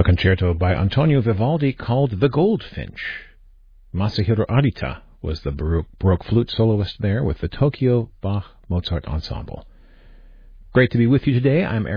concerto by Antonio Vivaldi called The Goldfinch. Masahiro Arita was the Baroque flute soloist there with the Tokyo Bach Mozart Ensemble. Great to be with you today. I'm Eric